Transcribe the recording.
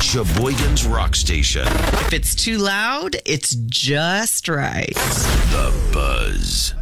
Sheboygan's Rock Station. If it's too loud, it's just right. The Buzz.